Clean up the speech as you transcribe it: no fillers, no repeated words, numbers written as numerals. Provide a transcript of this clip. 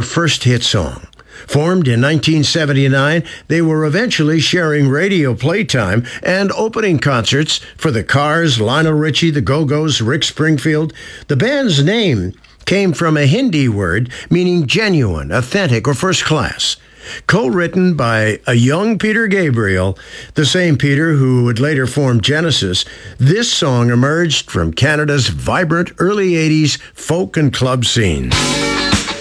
first hit song. Formed in 1979, they were eventually sharing radio playtime and opening concerts for the Cars, Lionel Richie, the Go-Go's, Rick Springfield. The band's name came from a Hindi word meaning genuine, authentic, or first class. Co-written by a young Peter Gabriel, the same Peter who would later form Genesis, this song emerged from Canada's vibrant early 80s folk and club scene.